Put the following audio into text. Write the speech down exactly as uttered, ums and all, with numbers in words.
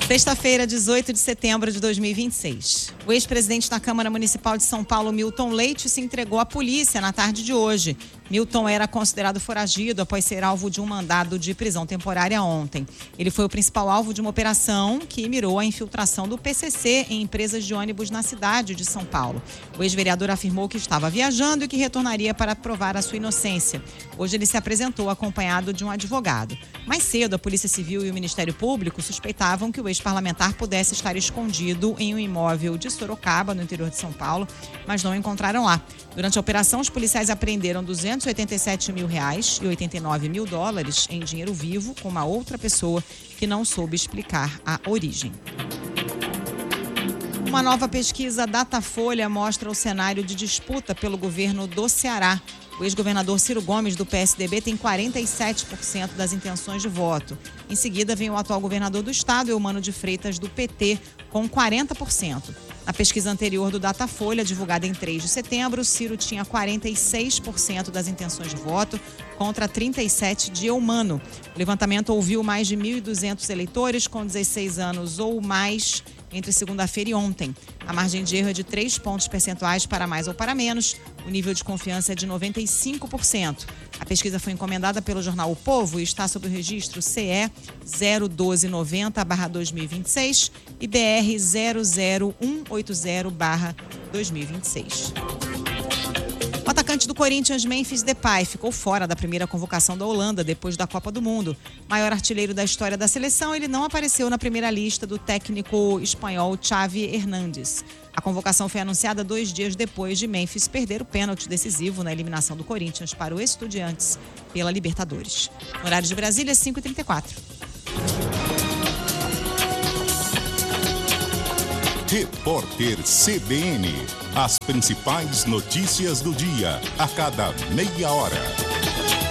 Sexta-feira, dezoito de setembro de dois mil e vinte e seis. O ex-presidente da Câmara Municipal de São Paulo, Milton Leite, se entregou à polícia na tarde de hoje. Milton era considerado foragido após ser alvo de um mandado de prisão temporária ontem. Ele foi o principal alvo de uma operação que mirou a infiltração do P C C em empresas de ônibus na cidade de São Paulo. O ex-vereador afirmou que estava viajando e que retornaria para provar a sua inocência. Hoje ele se apresentou acompanhado de um advogado. Mais cedo, a Polícia Civil e o Ministério Público suspeitavam que o ex-parlamentar pudesse estar escondido em um imóvel de Sorocaba, no interior de São Paulo, mas não o encontraram lá. Durante a operação, os policiais apreenderam duzentos e oitenta e sete mil reais e oitenta e nove mil dólares em dinheiro vivo com uma outra pessoa que não soube explicar a origem. Uma nova pesquisa Datafolha mostra o cenário de disputa pelo governo do Ceará. O ex-governador Ciro Gomes, do P S D B, tem quarenta e sete por cento das intenções de voto. Em seguida, vem o atual governador do estado, Eumano de Freitas, do P T, com quarenta por cento. Na pesquisa anterior do Datafolha, divulgada em três de setembro, Ciro tinha quarenta e seis por cento das intenções de voto contra trinta e sete por cento de Eumano. O levantamento ouviu mais de mil e duzentos eleitores com dezesseis anos ou mais entre segunda-feira e ontem. A margem de erro é de três pontos percentuais para mais ou para menos. O nível de confiança é de noventa e cinco por cento. A pesquisa foi encomendada pelo jornal O Povo e está sob o registro C E zero um dois nove zero barra dois mil e vinte e seis e B R zero zero um oito zero barra dois mil e vinte e seis. O atacante do Corinthians, Memphis Depay, ficou fora da primeira convocação da Holanda depois da Copa do Mundo. Maior artilheiro da história da seleção, ele não apareceu na primeira lista do técnico espanhol Xavi Hernández. A convocação foi anunciada dois dias depois de Memphis perder o pênalti decisivo na eliminação do Corinthians para o Estudiantes pela Libertadores. No horário de Brasília, cinco e trinta e quatro. Repórter C B N. As principais notícias do dia, a cada meia hora.